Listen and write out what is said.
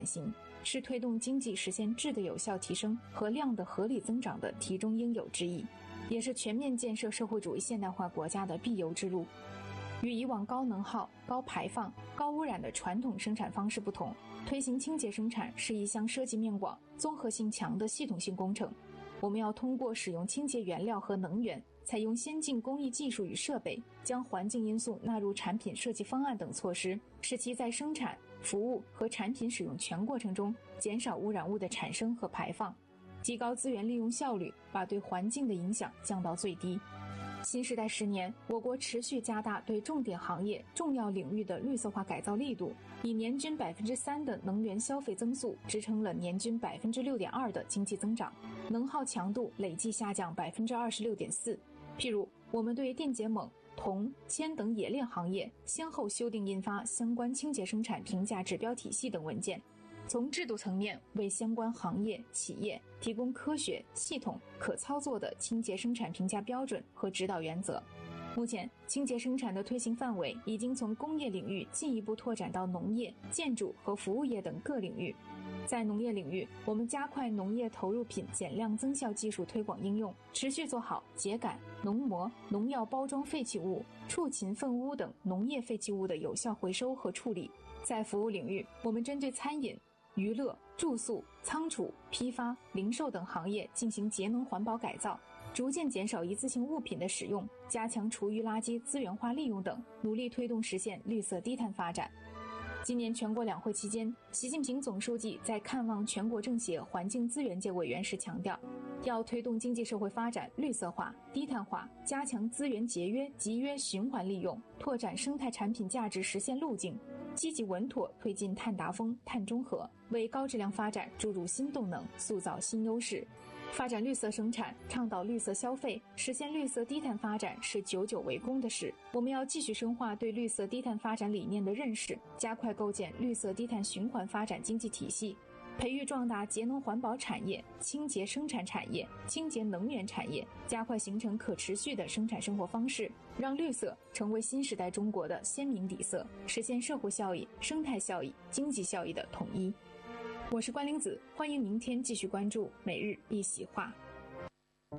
型，是推动经济实现质的有效提升和量的合理增长的题中应有之义，也是全面建设社会主义现代化国家的必由之路。与以往高能耗、高排放、高污染的传统生产方式不同，推行清洁生产是一项涉及面广、综合性强的系统性工程。我们要通过使用清洁原料和能源，采用先进工艺技术与设备，将环境因素纳入产品设计方案等措施，使其在生产、服务和产品使用全过程中减少污染物的产生和排放，提高资源利用效率，把对环境的影响降到最低。新时代10年，我国持续加大对重点行业、重要领域的绿色化改造力度，以年均3%的能源消费增速支撑了年均6.2%的经济增长，能耗强度累计下降26.4%。譬如，我们对电解锰、铜、铅等冶炼行业先后修订印发相关清洁生产评价指标体系等文件，从制度层面为相关行业企业提供科学、系统、可操作的清洁生产评价标准和指导原则。目前，清洁生产的推行范围已经从工业领域进一步拓展到农业、建筑和服务业等各领域。在农业领域，我们加快农业投入品减量增效技术推广应用，持续做好秸秆、农膜、农药包装废弃物、畜禽粪污等农业废弃物的有效回收和处理。在服务领域，我们针对餐饮、娱乐、住宿、仓储、批发、零售等行业进行节能环保改造，逐渐减少一次性物品的使用，加强厨余垃圾资源化利用等，努力推动实现绿色低碳发展。今年全国两会期间，习近平总书记在看望全国政协环境资源界委员时强调，要推动经济社会发展绿色化、低碳化，加强资源节约、集约循环利用，拓展生态产品价值实现路径，积极稳妥推进碳达峰、碳中和，为高质量发展注入新动能，塑造新优势。发展绿色生产，倡导绿色消费，实现绿色低碳发展是久久为功的事。我们要继续深化对绿色低碳发展理念的认识，加快构建绿色低碳循环发展经济体系，培育壮大节能环保产业、清洁生产产业、清洁能源产业，加快形成可持续的生产生活方式，让绿色成为新时代中国的鲜明底色，实现社会效益、生态效益、经济效益的统一。我是关灵子，欢迎明天继续关注每日一席话。